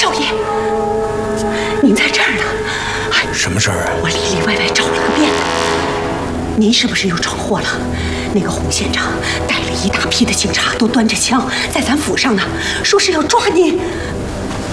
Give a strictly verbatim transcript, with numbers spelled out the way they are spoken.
少爷，您在这儿呢。哎， 什么事儿啊？ 我里里外外找了个遍，您是不是又闯祸了？那个洪县长带了一大批的警察，都端着枪在咱府上呢，说是要抓您。